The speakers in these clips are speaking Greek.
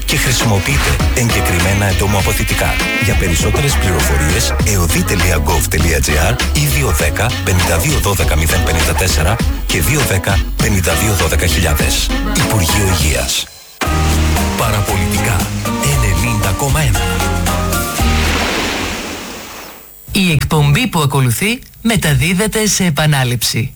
και χρησιμοποιείτε εγκεκριμένα εντομοαποθητικά. Για περισσότερες πληροφορίες, eodi.gov.gr ή 210 52 12 054 και 210 52 12 χιλιάδες. Υπουργείο Υγείας. Παραπολιτικά 90,1. Η εκπομπή που ακολουθεί μεταδίδεται σε επανάληψη.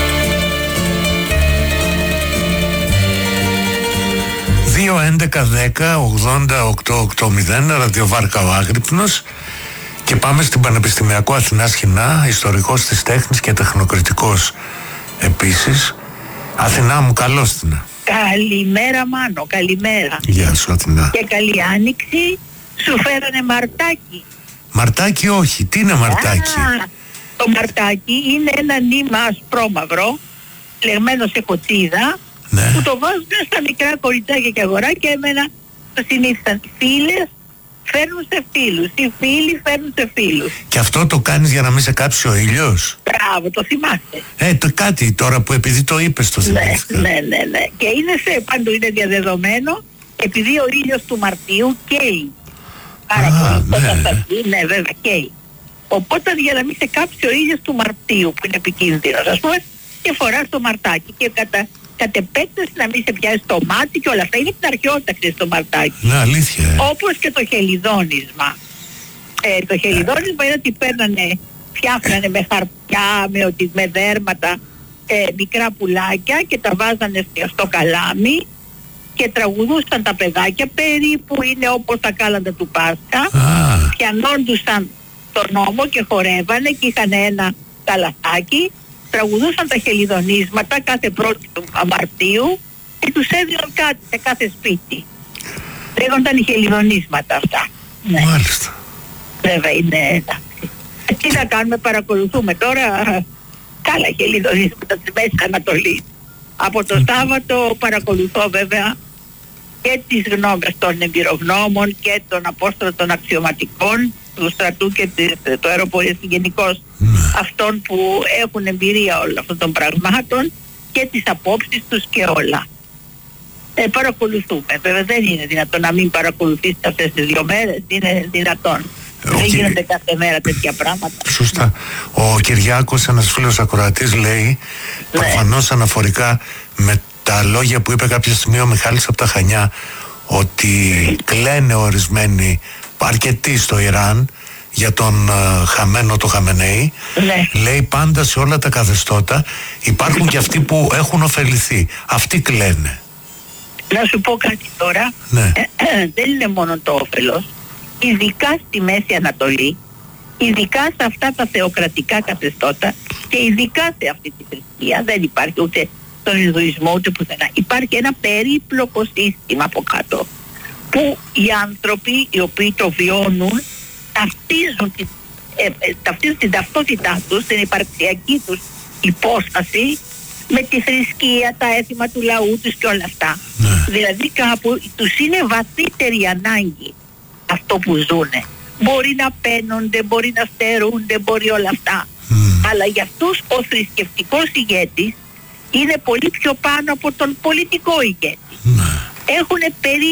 2-11-10-80-880 ραδιοβάρκα ο Άγρυπνος και πάμε στην Πανεπιστημιακό Αθηνάς Χινά, ιστορικός της τέχνης και τεχνοκριτικός επίσης. Αθηνά μου, καλώς την. Καλημέρα Μάνο, καλημέρα. Γεια σου Αθηνά. Και καλή άνοιξη. Σου φέρανε μαρτάκι. Μαρτάκι όχι, τι είναι μαρτάκι? Το μαρτάκι είναι ένα νήμα ασπρόμαυρο, λεγμένο σε κοτσίδα, ναι, που το βάζουν στα μικρά κοριτσάκια και αγοράκια. Εμένα το συνήθισαν. Οι φίλες φέρνουν σε φίλους, οι φίλοι φέρνουν σε φίλους. Και αυτό το κάνεις για να μην σε κάψει ο ήλιος? Μπράβο, το θυμάσαι. Κάτι τώρα που επειδή το είπες το θυμήθηκα. Ναι. Και είναι παντού είναι διαδεδομένο, επειδή ο ήλιος του Μαρτίου καίει. Πάρα πολύ. Ναι, βέβαια, καίει. Οπότε για να μην σε κάψει ο ήλιος του Μαρτίου, που είναι επικίνδυνος, ας πούμε, και φοράς το μαρτάκι και κατ' επέκταση να μην σε πιάσει το μάτι και όλα αυτά. Είναι την αρχαιόταξη το μαρτάκι. Ναι, αλήθεια. Όπως και το χελιδόνισμα. Το χελιδόνισμα είναι ότι φτιάχνανε με χαρτιά, με δέρματα, μικρά πουλάκια και τα βάζανε στο καλάμι και τραγουδούσαν τα παιδάκια, περίπου είναι όπως τα κάλαντα του Πάσχα. Πιανόντουσαν τον νόμο και χορεύανε και είχαν ένα καλαθάκι, τραγουδούσαν τα χελιδονίσματα κάθε 1η του Μαρτίου και τους έδιναν κάτι σε κάθε σπίτι. Λέγονταν οι χελιδονίσματα αυτά. Ναι. Μάλιστα. Βέβαια είναι εντάξει. Τι να κάνουμε, παρακολουθούμε τώρα καλά χελιδονίσματα της Μέσης Ανατολής. Από το Σάββατο παρακολουθώ βέβαια και τις γνώμες των εμπειρογνώμων και των απόστολων των αξιωματικών του στρατού και του αεροπορίας γενικώς, αυτών που έχουν εμπειρία όλων αυτών των πραγμάτων και τις απόψεις τους και όλα. Παρακολουθούμε. Βέβαια δεν είναι δυνατόν να μην παρακολουθείς αυτές τις 2 μέρες, είναι δυνατόν. Δεν γίνονται κάθε μέρα τέτοια πράγματα. Σωστά. Ο Κυριάκος, ένας φίλος ακροατής, λέει, προφανώς αναφορικά με τα λόγια που είπε κάποια στιγμή ο Μιχάλης από τα Χανιά, ότι κλαίνε ορισμένοι, αρκετοί στο Ιράν, για τον χαμένο το Χαμενεή. Λέει πάντα σε όλα τα καθεστώτα υπάρχουν και αυτοί που έχουν ωφεληθεί. Αυτοί κλαίνε. Να σου πω κάτι τώρα. Δεν είναι μόνο το όφελος. Ειδικά στη Μέση Ανατολή, ειδικά σε αυτά τα θεοκρατικά καθεστώτα και ειδικά σε αυτή τη θρησκεία, δεν υπάρχει ούτε στον Ινδουισμό ούτε πουθενά. Υπάρχει ένα περίπλοκο σύστημα από κάτω που οι άνθρωποι οι οποίοι το βιώνουν ταυτίζουν την ταυτότητά τους, την υπαρξιακή τους υπόσταση με τη θρησκεία, τα έθιμα του λαού τους και όλα αυτά. Δηλαδή κάπου τους είναι βαθύτερη ανάγκη αυτό που ζουνε. Μπορεί να παίρνονται, μπορεί να στερούνται, μπορεί όλα αυτά. Αλλά για αυτούς ο θρησκευτικός ηγέτης είναι πολύ πιο πάνω από τον πολιτικό ηγέτη. Έχουν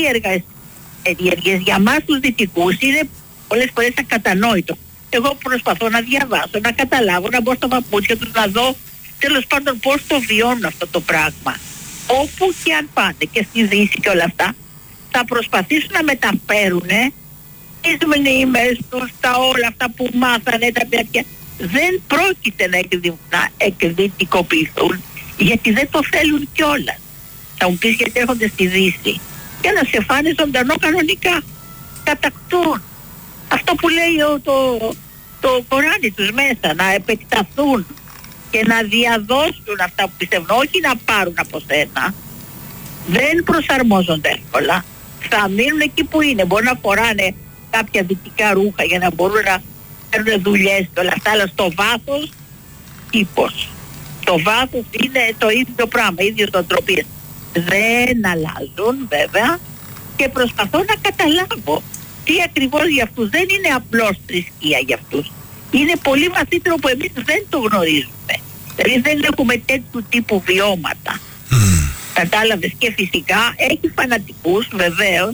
περίεργες για μας τους δυτικούς, είναι πολλές φορές ακατανόητο. Εγώ προσπαθώ να διαβάσω, να καταλάβω, να μπω στα παπούτσια τους, να δω τέλος πάντων πώς το βιώνουν αυτό το πράγμα. Όπου και αν πάνε και στη Δύση και όλα αυτά, θα προσπαθήσουν να μεταφέρουν τις μνήμες τους, τα όλα αυτά που μάθανε τα παιδιά. Δεν πρόκειται να εκδυτικοποιηθούν, γιατί δεν το θέλουν κιόλας. Θα μου πεις γιατί έρχονται στη Δύση και να σε φάνε ζωντανό κανονικά. Κατακτούν αυτό που λέει το Κοράνι τους μέσα, να επεκταθούν και να διαδώσουν αυτά που πιστεύουν, όχι να πάρουν από σένα. Δεν προσαρμόζονται εύκολα. Θα μείνουν εκεί που είναι. Μπορεί να φοράνε κάποια δυτικά ρούχα για να μπορούν να παίρνουν δουλειές και όλα αυτά, αλλά στο βάθος τύπος. Το βάθος είναι το ίδιο πράγμα, ίδιες νοοτροπίες. Δεν αλλάζουν βέβαια και προσπαθώ να καταλάβω τι ακριβώς για αυτούς. Δεν είναι απλώς θρησκεία για αυτούς. Είναι πολύ βαθύτερο που εμείς δεν το γνωρίζουμε. Δηλαδή δεν έχουμε τέτοιου τύπου βιώματα. Κατάλαβες, και φυσικά έχει φανατικούς βεβαίως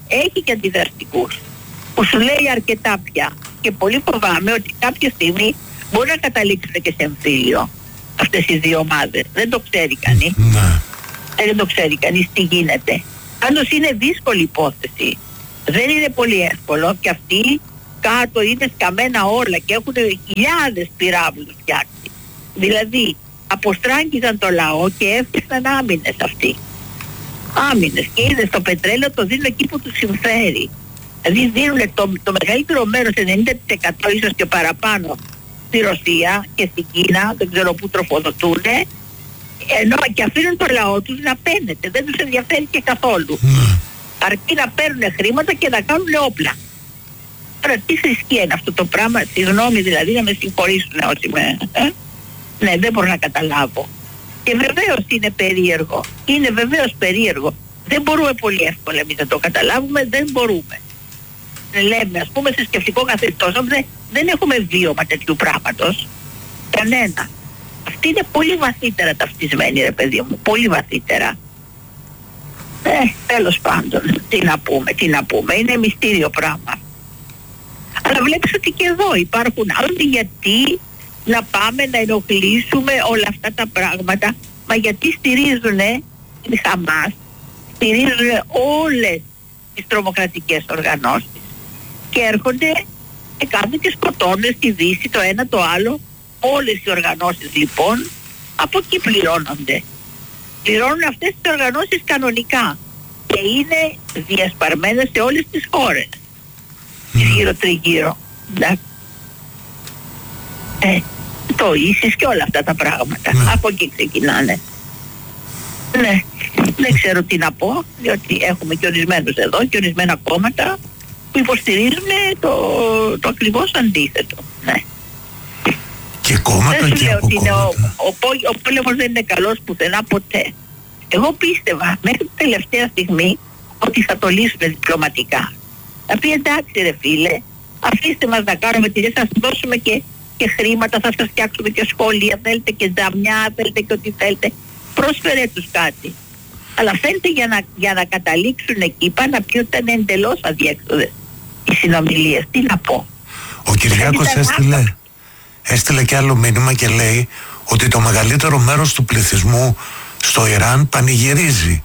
έχει και αντιδραστικούς που σου λέει αρκετά πια, και πολύ φοβάμαι ότι κάποια στιγμή μπορεί να καταλήξουν και σε εμφύλιο αυτές οι δύο ομάδες. Δεν το ξέρει κανείς. Δεν το ξέρει κανείς τι γίνεται. Πάντως είναι δύσκολη υπόθεση. Δεν είναι πολύ εύκολο, και αυτοί κάτω είναι σκαμμένα όλα και έχουν χιλιάδες πυράβλους φτιάξει. Δηλαδή αποστράγγιζαν το λαό και έφτιαξαν άμυνες αυτοί. Άμυνες, και είδες το πετρέλαιο το δίνουν εκεί που τους συμφέρει. Δηλαδή δίνουν το μεγαλύτερο μέρος, 90% ίσως και παραπάνω, στη Ρωσία και στην Κίνα, δεν ξέρω πού τροφοδοτούν, ενώ και αφήνουν το λαό τους να παίνεται, δεν τους ενδιαφέρει και καθόλου. Αρκεί να παίρνουν χρήματα και να κάνουν όπλα. Τώρα τι θρησκεία είναι αυτό το πράγμα, συγγνώμη δηλαδή, να με συγχωρήσουν όσοι με... Ναι, δεν μπορώ να καταλάβω. Και βεβαίως είναι περίεργο. Είναι βεβαίως περίεργο. Δεν μπορούμε πολύ εύκολα εμείς να το καταλάβουμε, δεν μπορούμε. Λέμε, ας πούμε, σε σκεφτικό καθεστώς, δεν έχουμε βίωμα τέτοιου πράγματος. Κανένα. Αυτή είναι πολύ βαθύτερα ταυτισμένη, ρε παιδί μου. Πολύ βαθύτερα. Τέλος πάντων, τι να πούμε. Είναι μυστήριο πράγμα. Αλλά βλέπεις ότι και εδώ υπάρχουν άλλοι. Γιατί να πάμε να ενοχλήσουμε όλα αυτά τα πράγματα? Μα γιατί στηρίζουν την Χαμάς, στηρίζουν όλες τις τρομοκρατικές οργανώσεις και έρχονται και κάνουν και σκοτώνουν στη Δύση το ένα το άλλο. Όλες οι οργανώσεις λοιπόν από εκεί πληρώνονται. Πληρώνουν αυτές τις οργανώσεις κανονικά και είναι διασπαρμένες σε όλες τις χώρες γύρω τριγύρω. Το ίσις και όλα αυτά τα πράγματα από εκεί ξεκινάνε. Ναι, δεν ξέρω τι να πω, διότι έχουμε και ορισμένους εδώ και ορισμένα κόμματα που υποστηρίζουν το ακριβώς αντίθετο. Ναι. Και κόμματα και από κόμματα. Ο πόλεμος δεν είναι καλός πουθενά ποτέ. Εγώ πίστευα μέχρι την τελευταία στιγμή ότι θα το λύσουν διπλωματικά. Θα πει εντάξει ρε φίλε, αφήστε μας να κάνουμε τη θα σας δώσουμε και χρήματα, θα σας φτιάξουμε και σχολεία, θέλετε και τζαμιά, θέλετε και ό,τι θέλετε. Πρόσφερε τους κάτι. Αλλά φαίνεται για να καταλήξουν εκεί πάνε να πει ότι ήταν εντελώς αδιέξοδες οι συνομιλίες. Τι να πω. Ο Κυριάκος έστειλε και άλλο μήνυμα και λέει ότι το μεγαλύτερο μέρος του πληθυσμού στο Ιράν πανηγυρίζει.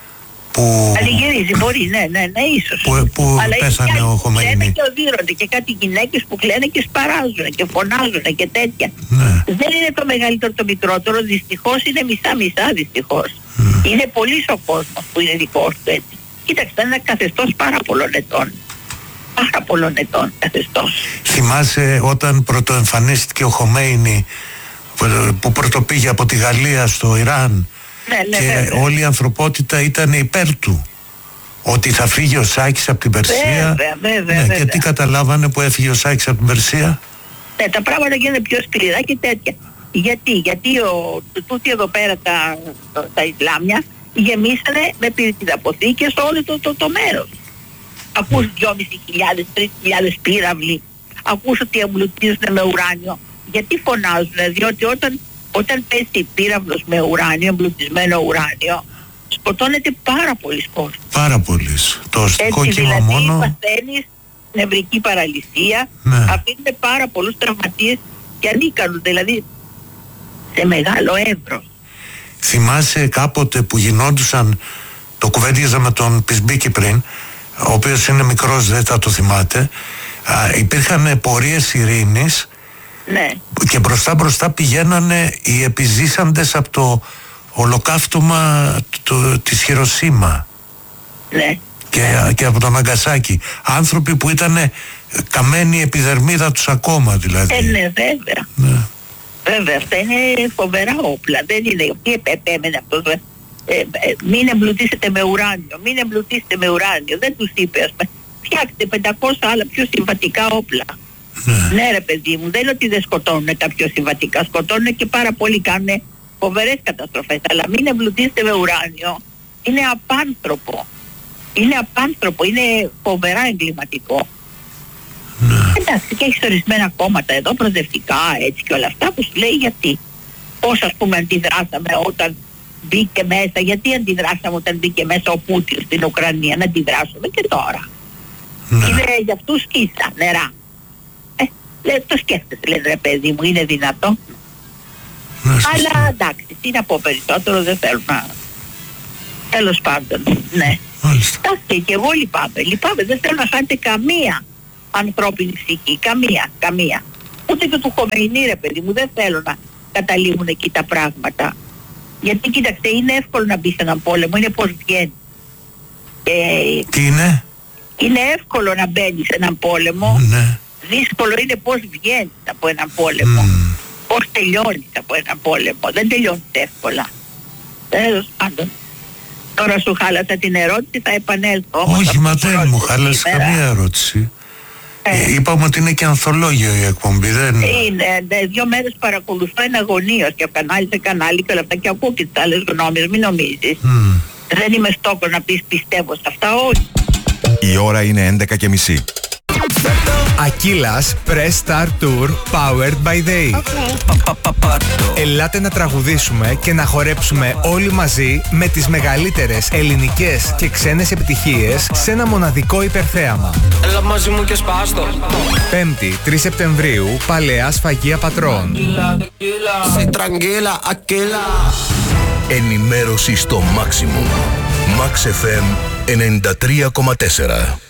Πανηγυρίζει, μπορεί, ναι, ίσως. Που πέθανε ο Χομεϊνί. Κλαίνε και οδύρονται και κάτι γυναίκες που κλαίνε και σπαράζουν και φωνάζουν και τέτοια. Ναι. Δεν είναι το μεγαλύτερο το μικρότερο, δυστυχώς είναι μισά-μισά δυστυχώς. Είναι πολύς ο κόσμος που είναι δικός του έτσι. Κοίταξε, είναι ένα καθεστώς πάρα πολλών ετών. Πάρα πολλών ετών καθεστώς. Θυμάσαι όταν πρωτοεμφανίστηκε ο Χομεϊνί που πρωτοπήγε από τη Γαλλία στο Ιράν? Ναι, και βέβαια. όλη η ανθρωπότητα ήταν υπέρ του ότι θα φύγει ο Σάκης από την Περσία. Βέβαια. Και τι καταλάβανε που έφυγε ο Σάκης από την Περσία? Ναι, τα πράγματα γίνονται πιο σκληρά και τέτοια. Γιατί τούτοι εδώ πέρα τα Ισλάμια γεμίσανε με πυρηνιδαποθήκες όλο το μέρος. Ακούς 2.500-3.000 πύραυλοι, ακούς ότι εμπλουτίζουν με ουράνιο. Γιατί φωνάζουν? Διότι όταν πέσει πύραυλος με ουράνιο, εμπλουτισμένο ουράνιο, σκοτώνεται πάρα πολλοί κόσμος. Πάρα πολλοί. Το αστικό κύμα δηλαδή, μόνο. παθαίνεις νευρική παραλυσία, Ναι. αφήνουν πάρα πολλούς τραυματίες και ανίκανους, δηλαδή σε μεγάλο εύρος. Θυμάσαι κάποτε που γινόντουσαν, το κουβέντιαζα με τον Πισμπίκη πριν, ο οποίος είναι μικρός, δεν θα το θυμάται, υπήρχαν πορείες ειρήνης. Ναι. Και μπροστά πηγαίνανε οι επιζήσαντες από το ολοκαύτωμα της Χιροσίμα. Ναι. Και από τον Ναγκασάκι. Άνθρωποι που ήταν καμένοι η επιδερμίδα τους ακόμα δηλαδή. Ναι, βέβαια. Ναι. Βέβαια, αυτά είναι φοβερά όπλα. Δεν είναι. Τι επέμενε αυτός? Μην εμπλουτίσετε με ουράνιο. Μην εμπλουτίσετε με ουράνιο. Δεν τους είπε, ας πούμε, φτιάξτε 500 άλλα πιο συμβατικά όπλα. Ναι ρε παιδί μου, δεν είναι ότι δεν σκοτώνουν τα πιο συμβατικά, σκοτώνουν και πάρα πολύ, κάνουν φοβερές καταστροφές, αλλά μην εμπλουτίσετε με ουράνιο. Είναι απάνθρωπο. Είναι φοβερά εγκληματικό. Εντάξει, και έχεις ορισμένα κόμματα εδώ, προοδευτικά έτσι και όλα αυτά, που σου λέει γιατί. Πώς ας πούμε αντιδράσαμε όταν μπήκε μέσα, γιατί αντιδράσαμε όταν μπήκε μέσα ο Πούτιν στην Ουκρανία, να αντιδράσουμε και τώρα. Ναι. Είναι για αυτούς ίσα νερά. Το σκέφτεσαι, λες ρε παιδί μου, είναι δυνατό. Ναι, Αλλά εντάξει, τι να πω περισσότερο, δεν θέλω να... Τέλος πάντων, ναι. Μάλιστα. Εντάξει, και εγώ λυπάμαι, δεν θέλω να χάνετε καμία ανθρώπινη ψυχή, καμία. Ούτε και του Χομεϊνή, ρε παιδί μου, δεν θέλω να καταλήγουν εκεί τα πράγματα. Γιατί κοίταξε, είναι εύκολο να μπει σε έναν πόλεμο, είναι πως βγαίνει. Τι είναι? Είναι εύκολο να μπαίνει σε έναν πόλεμο, Ναι. δύσκολο είναι πως βγαίνει από έναν πόλεμο. Πώς τελειώνει από έναν πόλεμο. Δεν τελειώνει εύκολα. Τέλος πάντων. Τώρα σου χάλασα την ερώτηση, θα επανέλθω. Όχι, μα δεν μου χάλασε καμία ερώτηση. Είπαμε ότι είναι και ανθολόγιο η εκπομπή, δεν είναι? Είναι, 2 μέρες παρακολουθώ εναγωνίως και από κανάλι σε κανάλι και όλα αυτά και ακούω και τις άλλες γνώμες, μην νομίζεις. Δεν είμαι στόκος να πεις πιστεύω σε αυτά, όχι. Η ώρα είναι 11:30. Aquila Press Star Tour Powered by Day. Ελάτε να τραγουδήσουμε και να χορέψουμε όλοι μαζί με τις μεγαλύτερες ελληνικές και ξένες επιτυχίες σε ένα μοναδικό υπερθέαμα. Έλα μαζί μου και σπάστο. 5η, 3 Σεπτεμβρίου, Παλαιά Σφαγεία Πατρών. Ενημέρωση στο Maximum. Max FM 93,4.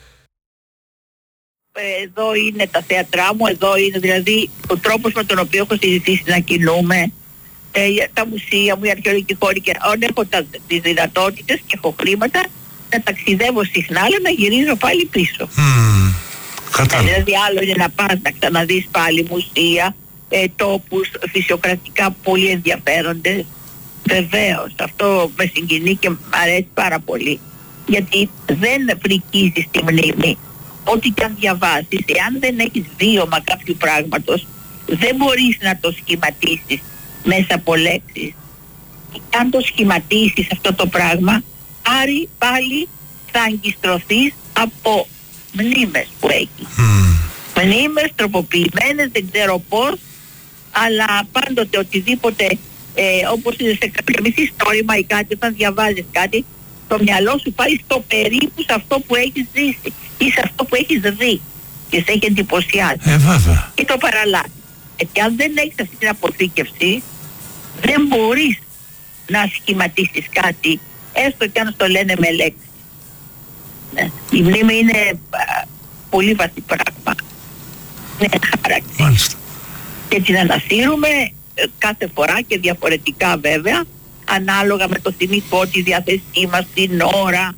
Εδώ είναι τα θέατρά μου, εδώ είναι δηλαδή ο τρόπος με τον οποίο έχω συζητήσει να κινούμε, τα μουσεία μου, οι αρχαιολογικοί χώροι, και αν έχω τις δυνατότητες και έχω χρήματα να ταξιδεύω συχνά, αλλά να γυρίζω πάλι πίσω. Δηλαδή άλλο είναι να πας να ξαναδείς πάλι μουσεία, τόπους φυσιοκρατικά πολύ ενδιαφέροντες. Βεβαίως, αυτό με συγκινεί και μου αρέσει πάρα πολύ, γιατί δεν φρικίζεις τη μνήμη. Ό,τι και αν διαβάσεις, εάν δεν έχεις βίωμα κάποιου πράγματος, δεν μπορείς να το σχηματίσεις μέσα από λέξεις. Αν το σχηματίσεις αυτό το πράγμα, πάλι θα αγκιστρωθείς από μνήμες που έχεις. Μνήμες τροποποιημένες, δεν ξέρω πώς, αλλά πάντοτε οτιδήποτε, όπως είναι σε κάποια μυθιστόρημα ή κάτι, όταν διαβάζεις κάτι, το μυαλό σου πάει στο περίπου σε αυτό που έχεις ζήσει ή σε αυτό που έχεις δει και σε έχει εντυπωσιάσει. Βέβαια. Και το παραλάβει. Γιατί αν δεν έχεις αυτή την αποθήκευση, δεν μπορείς να σχηματίσεις κάτι, έστω και αν το λένε με λέξεις. Ναι. Η μνήμη είναι πολύ βαθύ πράγμα. Είναι χαρακτήρα. Μάλιστα. Και την ανασύρουμε κάθε φορά και διαφορετικά βέβαια, ανάλογα με το θυμικό, τη διάθεσή μας, την ώρα,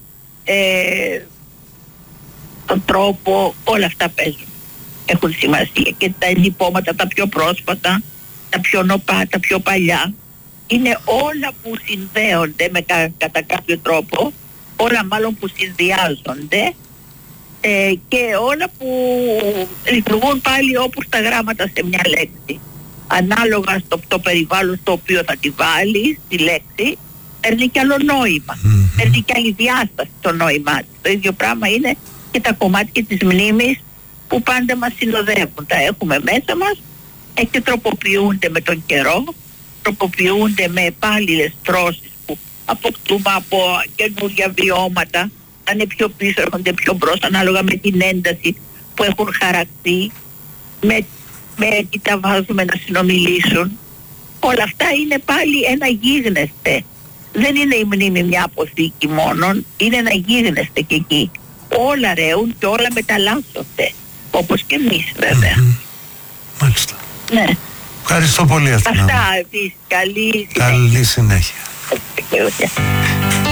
τον τρόπο, όλα αυτά παίζουν. Έχουν σημασία και τα εντυπώματα, τα πιο πρόσφατα, τα πιο νοπά, τα πιο παλιά. Είναι όλα που συνδέονται κατά κάποιο τρόπο, όλα μάλλον που συνδυάζονται και όλα που λειτουργούν πάλι όπως τα γράμματα σε μια λέξη. Ανάλογα στο περιβάλλον στο οποίο θα τη βάλεις τη λέξη, παίρνει και άλλο νόημα. Παίρνει και άλλη διάσταση το νόημά της. Το ίδιο πράγμα είναι και τα κομμάτια της μνήμης που πάντα μας συνοδεύουν. Τα έχουμε μέσα μας και τροποποιούνται με τον καιρό, τροποποιούνται με επάλληλες τρώσεις που αποκτούμε από καινούργια βιώματα. Αν είναι πιο πίσω, έρχονται πιο μπρος, ανάλογα με την ένταση που έχουν χαρακτεί, με τι τα βάζουμε να συνομιλήσουν. Όλα αυτά είναι πάλι ένα γίγνεσθε. Δεν είναι η μνήμη μια αποθήκη μόνον, είναι ένα γίγνεσθε και εκεί. Όλα ρέουν και όλα μεταλλάσσονται, όπως και εμείς βέβαια. Μάλιστα. Ναι. Ευχαριστώ πολύ, Αθηνά. Αυτά επίσης. Καλή συνέχεια. Καλή συνέχεια.